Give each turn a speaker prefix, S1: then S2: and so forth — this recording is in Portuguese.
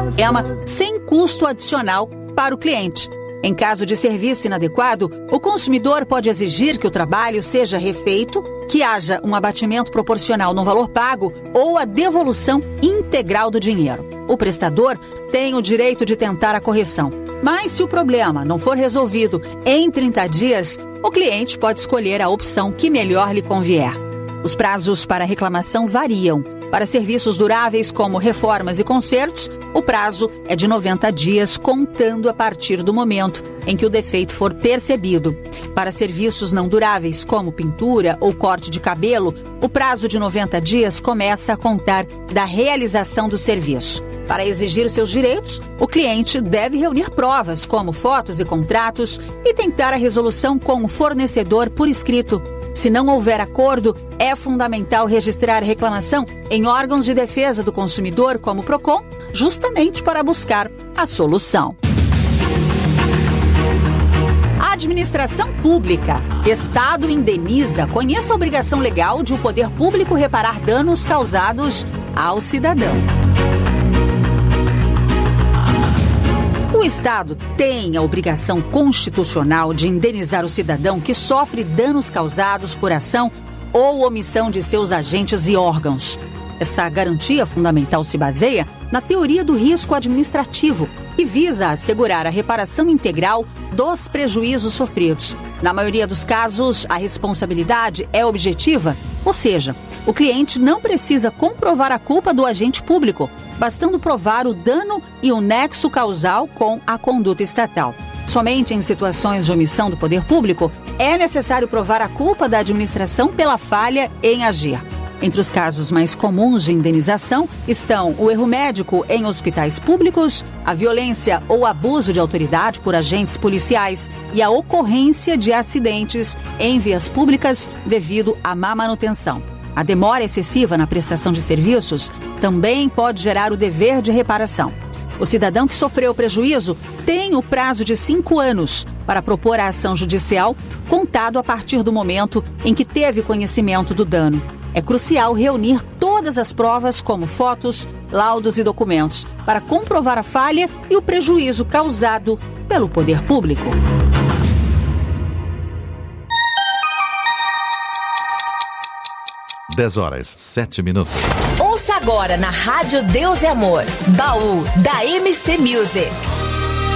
S1: sem custo adicional para o cliente. Em caso de serviço inadequado, o consumidor pode exigir que o trabalho seja refeito, que haja um abatimento proporcional no valor pago ou a devolução integral do dinheiro. O prestador tem o direito de tentar a correção, mas se o problema não for resolvido em 30 dias, o cliente pode escolher a opção que melhor lhe convier. Os prazos para reclamação variam. Para serviços duráveis como reformas e consertos, o prazo é de 90 dias, contando a partir do momento em que o defeito for percebido. Para serviços não duráveis, como pintura ou corte de cabelo, o prazo de 90 dias começa a contar da realização do serviço. Para exigir os seus direitos, o cliente deve reunir provas, como fotos e contratos, e tentar a resolução com o fornecedor por escrito. Se não houver acordo, é fundamental registrar a reclamação em órgãos de defesa do consumidor, como o PROCON, justamente para buscar a solução. Administração Pública. Estado indeniza. Conheça a obrigação legal de o poder público reparar danos causados ao cidadão. O Estado tem a obrigação constitucional de indenizar o cidadão que sofre danos causados por ação ou omissão de seus agentes e órgãos. Essa garantia fundamental se baseia na teoria do risco administrativo e visa assegurar a reparação integral dos prejuízos sofridos. Na maioria dos casos, a responsabilidade é objetiva, ou seja, o cliente não precisa comprovar a culpa do agente público, bastando provar o dano e o nexo causal com a conduta estatal. Somente em situações de omissão do poder público é necessário provar a culpa da administração pela falha em agir. Entre os casos mais comuns de indenização estão o erro médico em hospitais públicos, a violência ou abuso de autoridade por agentes policiais e a ocorrência de acidentes em vias públicas devido à má manutenção. A demora excessiva na prestação de serviços também pode gerar o dever de reparação. O cidadão que sofreu prejuízo tem o prazo de 5 anos para propor a ação judicial, contado a partir do momento em que teve conhecimento do dano. É crucial reunir todas as provas, como fotos, laudos e documentos, para comprovar a falha e o prejuízo causado pelo poder público.
S2: Dez horas, 7 minutos.
S3: Ouça agora na Rádio Deus e Amor, Baú da MC Music.